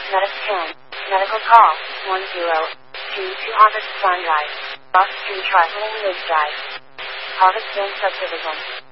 Mediscan. Medical call. 102 Harvest Sunrise. Bus Street Trifling Ridge Drive. Harvest Zone Subdivision.